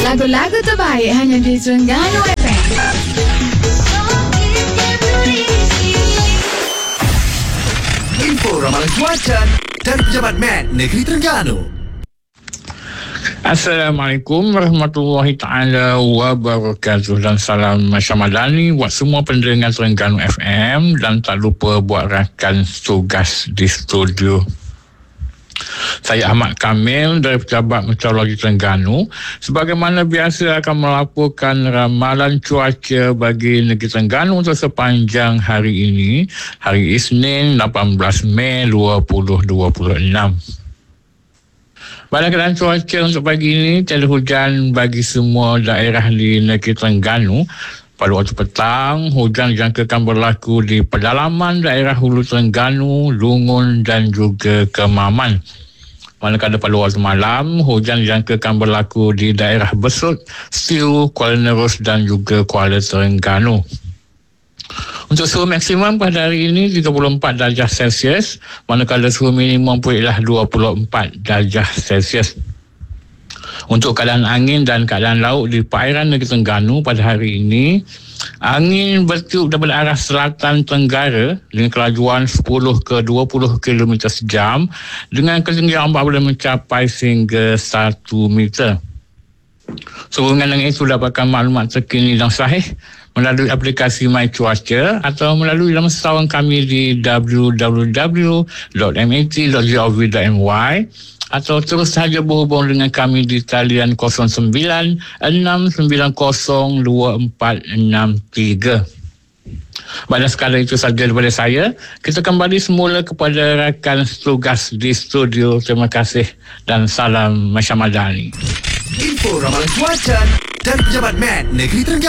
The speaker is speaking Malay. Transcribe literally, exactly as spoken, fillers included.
Lagu-lagu terbaik hanya di Terengganu F M. Info ramalan cuaca dari Pejabat Met Negeri Terengganu. Assalamualaikum warahmatullahi taala wabarakatuh, dan salam Masyamadani buat semua pendengar Terengganu F M, dan tak lupa buat rakan tugas di studio. Saya Ahmad Kamil dari Pejabat Meteorologi Terengganu. Sebagaimana biasa akan melaporkan ramalan cuaca bagi negeri Terengganu untuk sepanjang hari ini, hari Isnin lapan belas Mei dua ribu dua puluh enam. Pada keadaan cuaca untuk pagi ini, tiada hujan bagi semua daerah di negeri Terengganu. Pada waktu petang, hujan dijangkakan berlaku di pedalaman daerah Hulu Terengganu, Lungun dan juga Kemaman. Manakala pada waktu malam, hujan dijangkakan berlaku di daerah Besut, Siu, Kuala Nerus dan juga Kuala Terengganu. Untuk suhu maksimum pada hari ini tiga puluh empat darjah Celsius, manakala suhu minimum pun ialah dua puluh empat darjah Celsius. Untuk keadaan angin dan keadaan laut di perairan negeri Terengganu pada hari ini, angin bertiup daripada arah selatan tenggara dengan kelajuan sepuluh ke dua puluh kilometer sejam dengan ketinggian ombak boleh mencapai sehingga satu meter. Sehubungan dengan itu, dapatkan maklumat terkini dan sahih melalui aplikasi My Cuaca atau melalui laman setawan kami di w w w dot m a t dot gov dot m y, atau terus sahaja berhubung dengan kami di talian kosong sembilan enam sembilan kosong dua empat enam tiga. Pada sekadar itu saja daripada saya. Kita kembali semula kepada rakan tugas di studio. Terima kasih dan salam Masyamadani. Info ramalan cuaca dari Pejabat Met Negeri Terengganu.